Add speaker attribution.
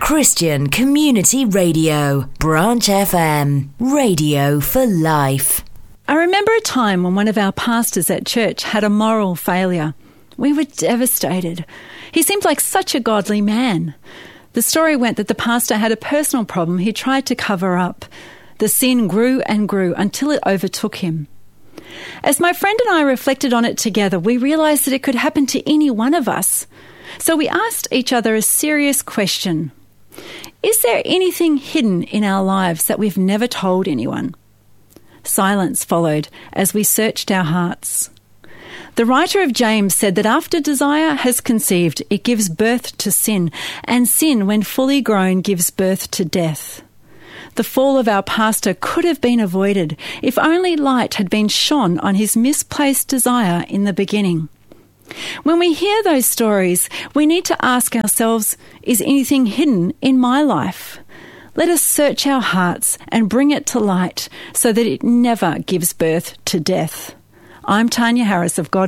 Speaker 1: Christian Community Radio, Branch FM, radio for life.
Speaker 2: I remember a time when one of our pastors at church had a moral failure. We were devastated. He seemed like such a godly man. The story went that the pastor had a personal problem he tried to cover up. The sin grew and grew until it overtook him. As my friend and I reflected on it together, we realised that it could happen to any one of us. So we asked each other a serious question. Is there anything hidden in our lives that we've never told anyone? Silence followed as we searched our hearts. The writer of James said that after desire has conceived, it gives birth to sin, and sin, when fully grown, gives birth to death. The fall of our pastor could have been avoided if only light had been shone on his misplaced desire in the beginning. When we hear those stories, we need to ask ourselves, is anything hidden in my life? Let us search our hearts and bring it to light so that it never gives birth to death. I'm Tanya Harris of God